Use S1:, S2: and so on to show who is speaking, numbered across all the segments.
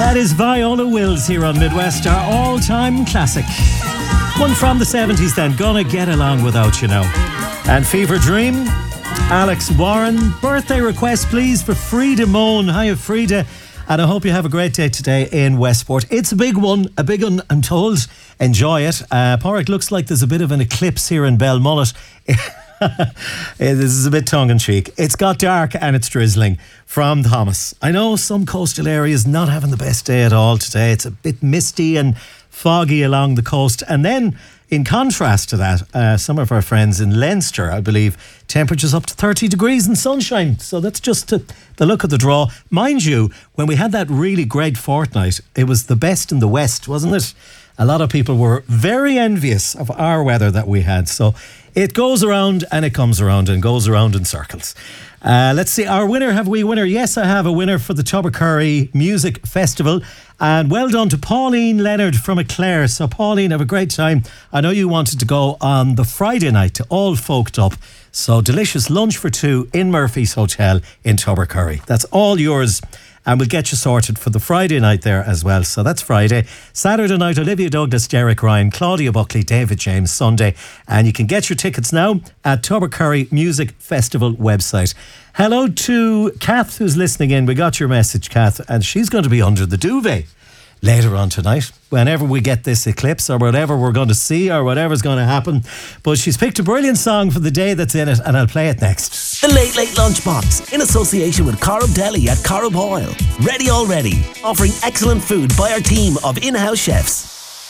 S1: That is Viola Wills here on Midwest, our all-time classic. One from the 70s then, Gonna Get Along Without You Now. And Fever Dream, Alex Warren. Birthday request, please, for Frida Moan. Hiya, Frida. And I hope you have a great day today in Westport. It's a big one, I'm told. Enjoy it. Porrick, looks like there's a bit of an eclipse here in Belmullet. This is a bit tongue-in-cheek. It's got dark and it's drizzling from Thomas. I know some coastal areas not having the best day at all today. It's a bit misty and foggy along the coast. And then, in contrast to that, some of our friends in Leinster, I believe, temperatures up to 30 degrees and sunshine. So that's just the look of the draw. Mind you, when we had that really great fortnight, it was the best in the West, wasn't it? A lot of people were very envious of our weather that we had. So it goes around and it comes around and goes around in circles. Let's see, our winner. Have we a winner? Yes, I have a winner for the Tubbercurry Music Festival. And well done to Pauline Leonard from Eclair. So Pauline, have a great time. I know you wanted to go on the Friday night to All Folked Up. So delicious lunch for two in Murphy's Hotel in Tubbercurry. That's all yours. And we'll get you sorted for the Friday night there as well. So that's Friday. Saturday night, Olivia Douglas, Derek Ryan, Claudia Buckley, David James, Sunday. And you can get your tickets now at Tubbercurry Music Festival website. Hello to Kath, who's listening in. We got your message, Kath, and she's going to be under the duvet later on tonight, whenever we get this eclipse or whatever we're going to see or whatever's going to happen. But she's picked a brilliant song for the day that's in it, and I'll play it next.
S2: The Late Late Lunchbox, in association with Corrib Deli at Corrib Oil. Ready already, offering excellent food by our team of in-house chefs.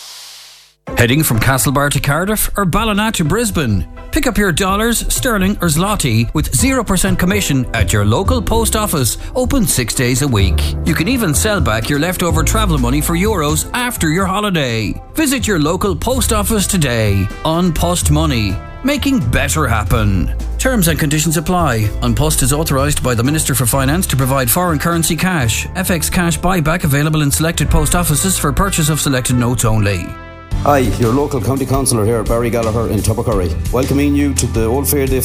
S3: Heading from Castlebar to Cardiff or Ballina to Brisbane? Pick up your dollars, sterling or zloty with 0% commission at your local post office, open 6 days a week. You can even sell back your leftover travel money for euros after your holiday. Visit your local post office today. On Post Money, making better happen. Terms and conditions apply. An Post is authorised by the Minister for Finance to provide foreign currency cash. FX cash buyback available in selected post offices for purchase of selected notes only.
S4: Hi, your local county councillor here, Barry Gallagher in Tubbercurry, welcoming you to the Old Fair Day